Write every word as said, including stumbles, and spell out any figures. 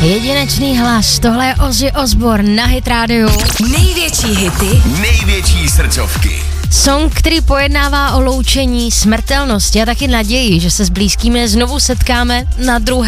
Jedinečný hlas, tohle je Ozzy Osbourne na Hit rádiu. Největší hity, největší srdcovky. Song, který pojednává o loučení, smrtelnosti a taky naději, že se s blízkými znovu setkáme na druhé